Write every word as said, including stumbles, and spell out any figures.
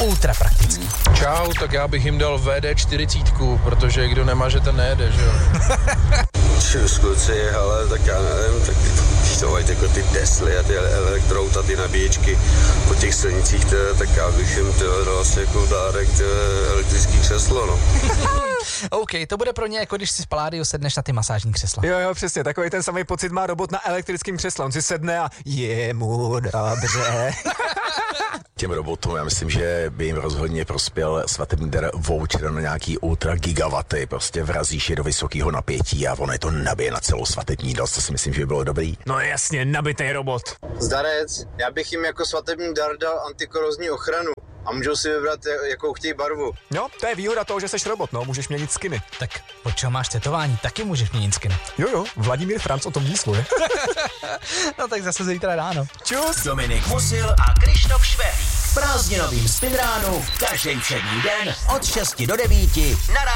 ultra praktický. Čau, tak já bych jim dal V D čtyřicet, protože kdo nemá, že ten nejede, že jo? Čus, kluci, ale tak já nevím, tak to mají jako ty Tesly a ty elektrouta, ty nabíječky po těch silnicích, tě, tak já bych jim tě, dal asi jako dárek tě, elektrický křeslo, no. OK, to bude pro ně jako když si z Palladio sedneš na ty masážní křesla. Jo, jo, přesně, takový ten samý pocit má robot na elektrickém křesle. On si sedne a je mu dobře. Těm robotům, já myslím, že by jim rozhodně prospěl svatební dar voucher na nějaký ultra gigawaty, prostě vrazíš je do vysokého napětí a ono je to nabije na celou svatební noc, to si myslím, že by bylo dobrý. No jasně, nabitej robot. Zdarec, já bych jim jako svatební dar dal antikorozní ochranu a můžou si vybrat, jakou chtějí barvu. Jo, to je výhoda toho, že jsi robot, no, můžeš měnit skiny. Tak po čem máš tetování, taky můžeš měnit skin. Jo, jo, Vladimír Franc o tom ví svoje. No tak zase zítra ráno. Čus! Dominik Musil a Krištof Švehlík v prázdninovým Spinránu každý všední den od šesti do devíti na